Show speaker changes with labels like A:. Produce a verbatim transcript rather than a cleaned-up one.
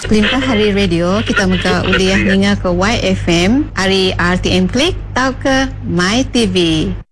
A: Kelimpa hari radio kita muka uliah ninga ke Y F M, hari R T M Klik, tau ke My T V.